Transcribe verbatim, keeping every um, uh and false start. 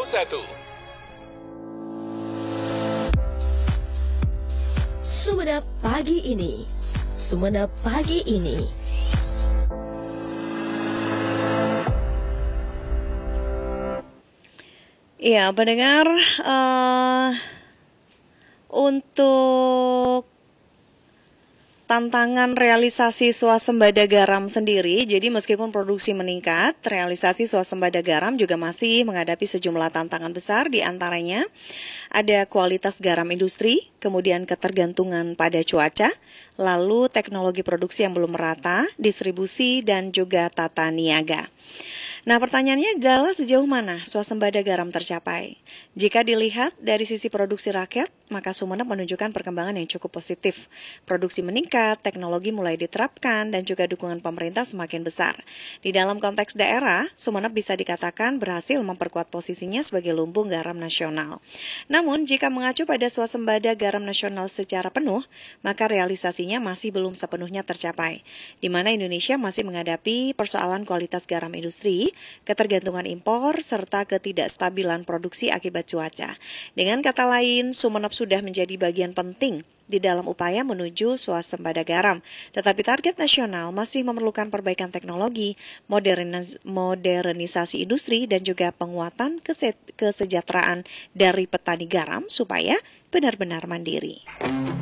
satu. Sumenep pagi ini. Sumenep pagi ini. Iya, pendengar, uh, untuk tantangan realisasi swasembada garam sendiri, jadi meskipun produksi meningkat, realisasi swasembada garam juga masih menghadapi sejumlah tantangan besar, di antaranya ada kualitas garam industri, kemudian ketergantungan pada cuaca, lalu teknologi produksi yang belum merata, distribusi, dan juga tata niaga. Nah, pertanyaannya adalah sejauh mana swasembada garam tercapai? Jika dilihat dari sisi produksi rakyat, maka Sumenep menunjukkan perkembangan yang cukup positif. Produksi meningkat, teknologi mulai diterapkan, dan juga dukungan pemerintah semakin besar. Di dalam konteks daerah, Sumenep bisa dikatakan berhasil memperkuat posisinya sebagai lumbung garam nasional. Namun, jika mengacu pada swasembada garam nasional secara penuh, maka realisasinya masih belum sepenuhnya tercapai, di mana Indonesia masih menghadapi persoalan kualitas garam industri, ketergantungan impor, serta ketidakstabilan produksi akibat cuaca. Dengan kata lain, Sumenep sudah menjadi bagian penting di dalam upaya menuju swasembada garam. Tetapi target nasional masih memerlukan perbaikan teknologi, modernis modernisasi industri, dan juga penguatan kese kesejahteraan dari petani garam supaya benar-benar mandiri.